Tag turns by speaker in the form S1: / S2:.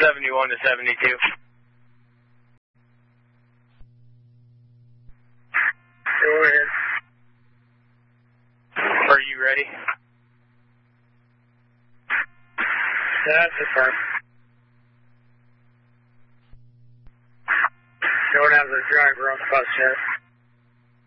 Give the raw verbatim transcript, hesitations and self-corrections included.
S1: seventy-one to seventy-two.
S2: Go ahead.
S1: Are you ready?
S2: That's a firm. Don't have the driver on the bus yet.